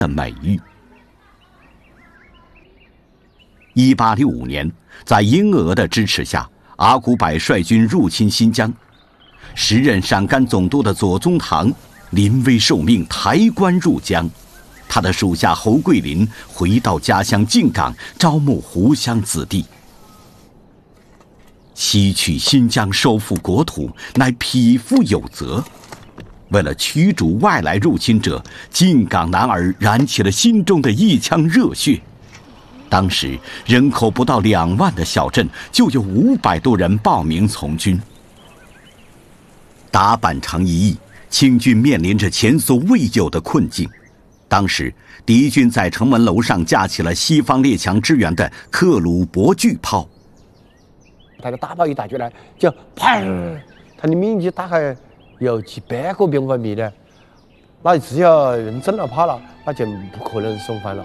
的美誉。1865年，在英俄的支持下，阿古柏率军入侵新疆。时任陕甘总督的左宗棠临危受命抬棺入江，他的属下侯桂林回到家乡靖港，招募湖湘子弟。西取新疆，收复国土，乃匹夫有责。为了驱逐外来入侵者，靖港男儿燃起了心中的一腔热血。当时人口不到2万的小镇，就有500多人报名从军。打板城一役，清军面临着前所未有的困境。当时敌军在城门楼上架起了西方列强支援的克虏伯巨炮， 他的大炮一打出来，就砰，它的面积大概有几百个平方米的，那只要人中了炮了，那就不可能送还了。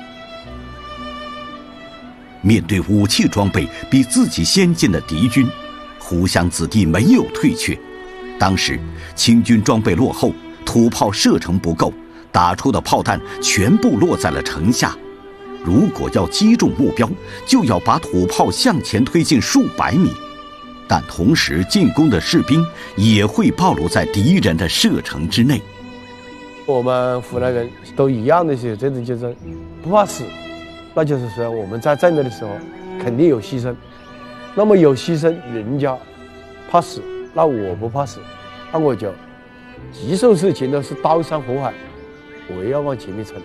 面对武器装备比自己先进的敌军，湖湘子弟没有退却。当时清军装备落后，土炮射程不够，打出的炮弹全部落在了城下。如果要击中目标，就要把土炮向前推进数百米，但同时进攻的士兵也会暴露在敌人的射程之内。 我们湖南人都一样的时候，真的就是不怕死，那就是说我们在战斗的时候肯定有牺牲。那么有牺牲，人家怕死，那我不怕死，那我就棘手事情都是刀山火海，我也要往前面冲。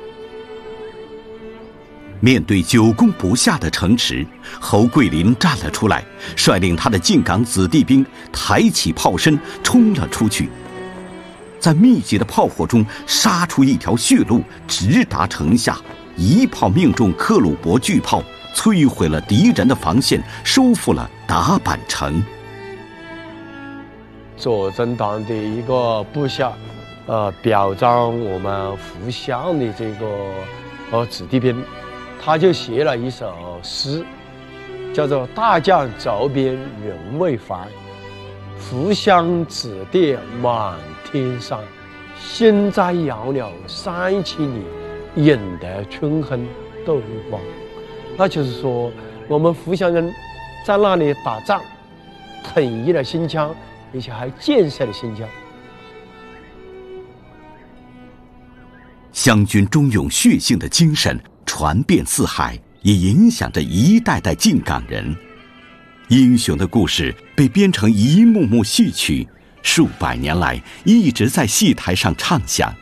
面对久攻不下的城池，侯桂林站了出来，率领他的靖港子弟兵抬起炮身冲了出去，在密集的炮火中杀出一条血路，直达城下，一炮命中克虏伯巨炮，摧毁了敌人的防线，收复了打板城。 左宗棠的一个部下，表彰我们湖湘的这个子弟兵，他就写了一首诗，叫做“大将走遍人未还，湖湘子弟满天山。心在遥遥3千里，引得春风斗日光。”那就是说，我们湖湘人在那里打仗，统一了新疆，而且还建设了新疆。 湘军忠勇血性的精神传遍四海，也影响着一代代靖港人。英雄的故事被编成一幕幕戏曲，数百年来一直在戏台上唱响。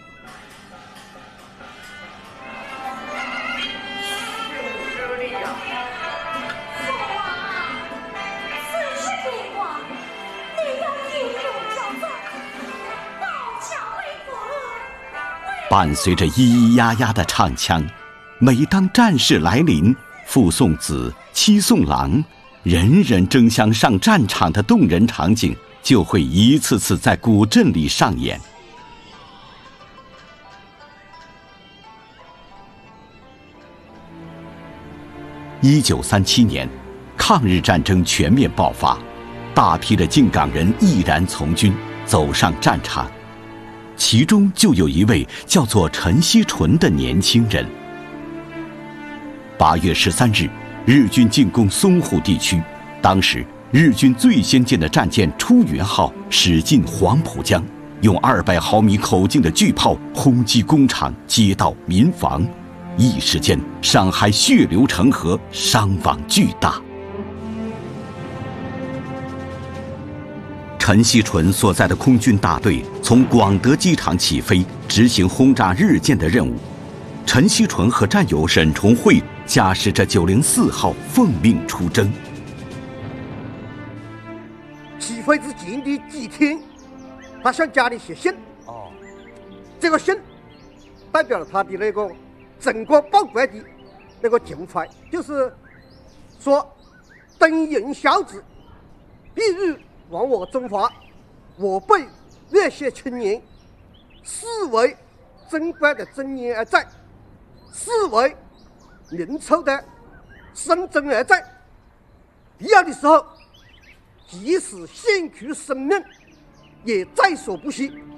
伴随着咿咿呀呀的唱腔，每当战事来临，父送子，妻送郎，人人争相上战场的动人场景就会一次次在古镇里上演。1937年，抗日战争全面爆发，大批的靖港人毅然从军，走上战场。其中就有一位叫做陈锡纯的年轻人。8月13日，日军进攻淞沪地区，当时日军最先进的战舰出云号驶进黄浦江，用200毫米口径的巨炮轰击工厂、街道、民房，一时间上海血流成河，伤亡巨大。陈锡纯所在的空军大队从广德机场起飞，执行轰炸日舰的任务。陈锡纯和战友沈崇慧驾驶着904号奉命出征。 起飞之前的几天，他向家里写信。这个信代表了他的那个整个报国的那个情怀，就是说，等人小子，必欲亡我中华，我辈热血青年，视为珍贵的尊严而战，视为民族的生存而战。必要的时候，即使献出生命，也在所不惜。